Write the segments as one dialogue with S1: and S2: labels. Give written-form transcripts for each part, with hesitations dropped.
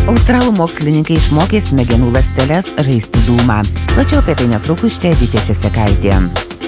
S1: Australų mokslininkai išmokė smegenų ląsteles žaisti dūmą. Plačiau apie tai netrukus čia Vytė Česekaitė.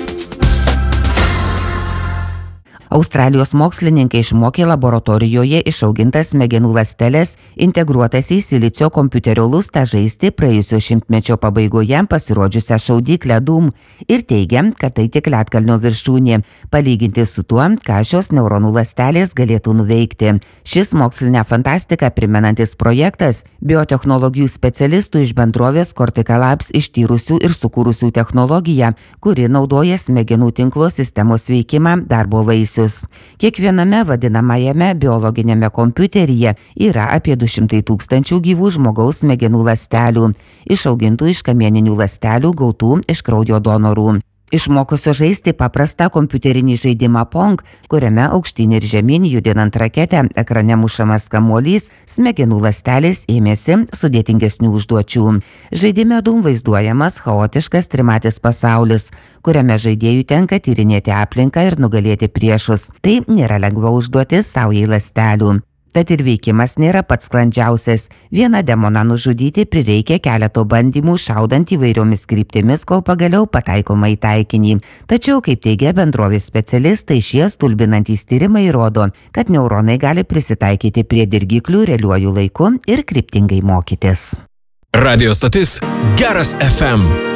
S1: Australijos mokslininkai išmokė laboratorijoje išaugintas smegenų ląsteles integruotas į silicio kompiuterio lustą žaisti praėjusio šimtmečio pabaigoje pasirodžiusią šaudyklę Doom ir teigia, kad tai tik ledkalnio viršūnė, palyginti su tuo, ką šios neuronų ląstelės galėtų nuveikti. Šis mokslinę fantastiką primenantis projektas biotechnologijų specialistų iš bendrovės Cortical Labs ištyrusių ir sukūrusių technologiją, kuri naudoja smegenų tinklo sistemos veikimą darbo vaisius. Kiekviename vadinamajame biologinėme kompiuteryje yra apie 200 000 gyvų žmogaus smegenų ląstelių, išaugintų iš kamieninių ląstelių gautų iš kraujo donorų. Išmokusio žaisti paprastą kompiuterinį žaidimą Pong, kuriame aukštyn ir žemyn judinant raketę ekrane mušamas kamuolys, smegenų ląstelės ėmėsi sudėtingesnių užduočių. Žaidime Doom vaizduojamas chaotiškas trimatis pasaulis, kuriame žaidėjui tenka tyrinėti aplinką ir nugalėti priešus. Tai nėra lengva užduotis saujai ląstelių. Tad ir veikimas nėra pats sklandžiausias. Vieną demoną nužudyti prireikia keleto bandymų šaudant įvairiomis kryptimis, kol pagaliau pataikoma į taikinį. Tačiau, kaip teigia bendrovės specialistai, šie stulbinantys tyrimai rodo, kad neuronai gali prisitaikyti prie dirgiklių realiuoju laiku ir kryptingai mokytis.
S2: Radio stotis Geras FM.